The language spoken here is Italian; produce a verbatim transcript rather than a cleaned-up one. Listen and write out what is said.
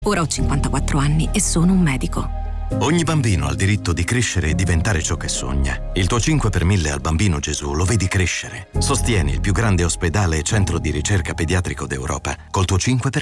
Ora ho cinquantaquattro anni e sono un medico. Ogni bambino ha il diritto di crescere e diventare ciò che sogna. Il tuo cinque per mille al Bambino Gesù lo vedi crescere. Sostieni il più grande ospedale e centro di ricerca pediatrico d'Europa col tuo cinque per